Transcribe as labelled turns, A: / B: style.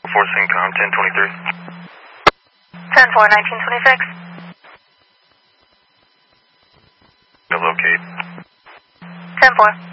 A: 4 Syncom 1023.
B: 10-4, 1926.
A: To locate.
B: 10-4.